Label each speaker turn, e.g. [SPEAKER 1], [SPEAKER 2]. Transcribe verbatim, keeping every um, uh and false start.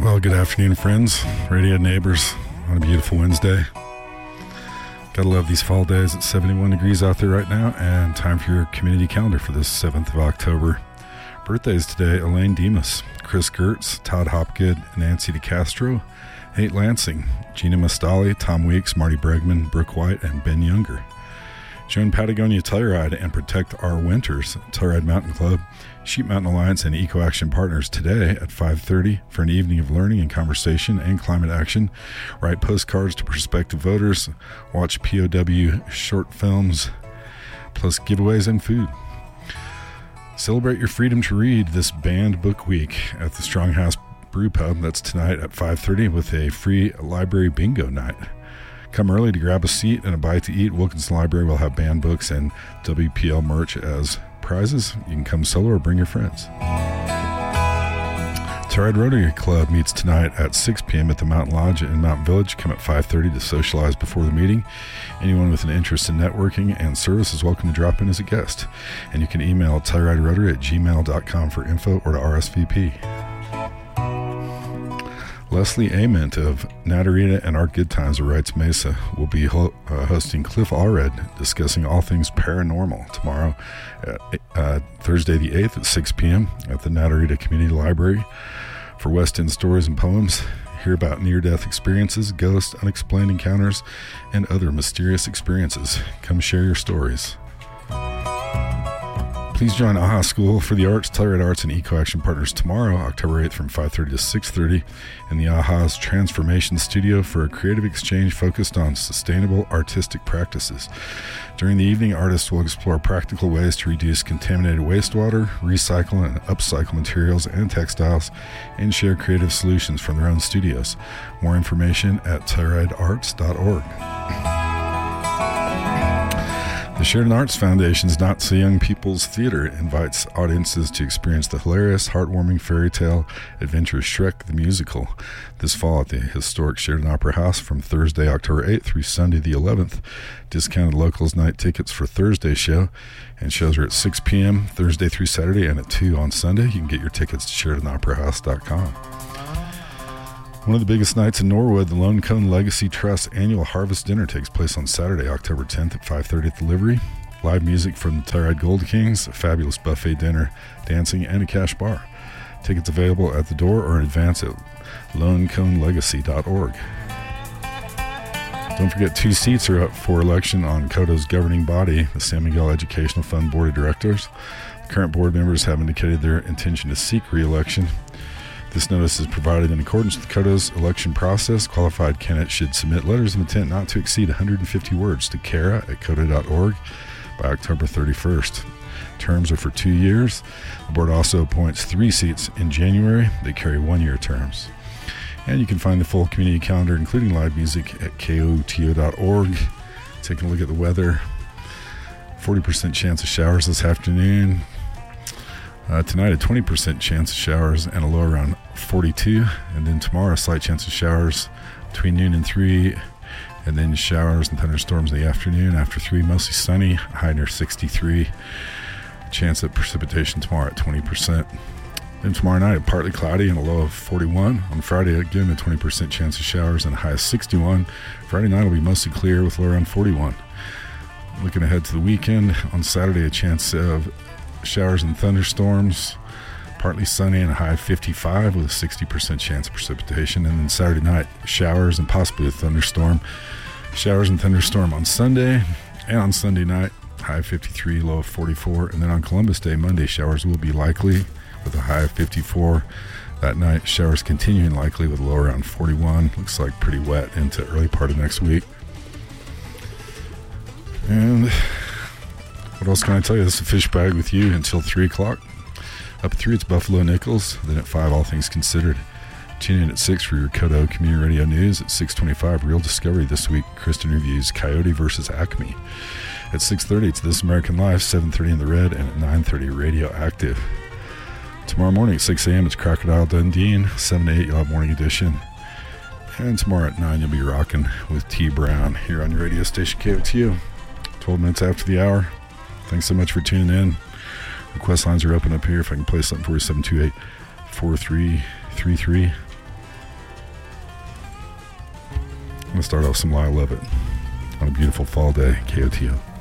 [SPEAKER 1] Well, good afternoon, friends, radio neighbors, on a beautiful Wednesday. Gotta love these fall days. It's seventy-one degrees out there right now, and time for your community calendar for this seventh of October. Birthdays today: Elaine Demas, Chris Gertz, Todd Hopgood, Nancy DeCastro, Nate Lansing, Gina Mastali, Tom Weeks, Marty Bregman, Brooke White, and Ben Younger. Join Patagonia Telluride and protect our winters. Telluride Mountain Club, Sheep Mountain Alliance, and Eco Action Partners today at five thirty for an evening of learning and conversation and climate action. Write postcards to prospective voters, watch P O W short films, plus giveaways and food. Celebrate your freedom to read this banned book week at the Stronghouse Brew Pub. That's tonight at five thirty with a free library bingo night. Come early to grab a seat and a bite to eat. Wilkinson Library will have banned books and W P L merch as prizes. You can come solo or bring your friends. Telluride Rotary Club meets tonight at six p.m. at the Mountain Lodge in Mountain Village. Come at five thirty to socialize before the meeting. Anyone with an interest in networking and service is welcome to drop in as a guest. And you can email telluride rotary at gmail dot com for info or to R S V P. Leslie Ament of Natarita and Art Good Times of Wrights Mesa will be ho- uh, hosting Cliff Allred discussing all things paranormal tomorrow, at, uh, Thursday the eighth at six p.m. at the Natarita Community Library for West End stories and poems. Hear about near-death experiences, ghosts, unexplained encounters, and other mysterious experiences. Come share your stories. Please join AHA School for the Arts, Telluride Arts, and Eco Action Partners tomorrow, October eighth from five thirty to six thirty in the AHA's Transformation Studio for a creative exchange focused on sustainable artistic practices. During the evening, artists will explore practical ways to reduce contaminated wastewater, recycle and upcycle materials and textiles, and share creative solutions from their own studios. More information at telluride arts dot org. The Sheridan Arts Foundation's Not So Young People's Theater invites audiences to experience the hilarious, heartwarming fairy tale adventure Shrek the Musical this fall at the historic Sheridan Opera House from Thursday, October eighth through Sunday the eleventh. Discounted locals night tickets for Thursday's show, and shows are at six p.m. Thursday through Saturday and at two on Sunday. You can get your tickets to sheridan opera house dot com. One of the biggest nights in Norwood, the Lone Cone Legacy Trust annual Harvest Dinner takes place on Saturday, October tenth at five thirty at the Livery. Live music from the Telluride Gold Kings, a fabulous buffet dinner, dancing, and a cash bar. Tickets available at the door or in advance at lone cone legacy dot org. Don't forget, two seats are up for election on C O D O's governing body, the San Miguel Educational Fund Board of Directors. The current board members have indicated their intention to seek re-election. This notice is provided in accordance with C O D O's election process. Qualified candidates should submit letters of intent not to exceed one hundred fifty words to Kara at C O D O dot org by October thirty-first. Terms are for two years. The board also appoints three seats in January. They carry one-year terms. And you can find the full community calendar, including live music, at K O T O dot org. Taking a look at the weather. forty percent chance of showers this afternoon. Uh, tonight, a twenty percent chance of showers and a low around forty-two. And then tomorrow, a slight chance of showers between noon and three. And then showers and thunderstorms in the afternoon. After three, mostly sunny, high near sixty-three. Chance of precipitation tomorrow at twenty percent. Then tomorrow night, partly cloudy and a low of forty-one. On Friday, again, a twenty percent chance of showers and a high of sixty-one. Friday night will be mostly clear with a low around forty-one. Looking ahead to the weekend, on Saturday, a chance of showers and thunderstorms, partly sunny and a high of fifty-five with a sixty percent chance of precipitation. And then Saturday night, showers and possibly a thunderstorm. Showers and thunderstorm on Sunday, and on Sunday night, high of fifty-three, low of forty-four. And then on Columbus Day, Monday, showers will be likely with a high of fifty-four. That night, showers continuing likely with a low around forty-one. Looks like pretty wet into early part of next week. And what else can I tell you? This is a fish bag with you until three o'clock. Up at three, it's Buffalo Nichols. Then at five, All Things Considered. Tune in at six for your C O D O Community Radio News. At six twenty-five, Real Discovery this week. Kristen reviews Coyote versus Acme. At six thirty, it's This American Life. seven thirty in the Red. And at nine thirty, Radioactive. Tomorrow morning at six a.m., it's Crocodile Dundee. seven to eight, you'll have Morning Edition. And tomorrow at nine, you'll be rocking with T. Brown here on your radio station, K O T U. twelve minutes after the hour. Thanks so much for tuning in. Request lines are open up here. If I can play something for you, seven two eight, four three three three. going to start off some I Love It on a beautiful fall day, K O T O.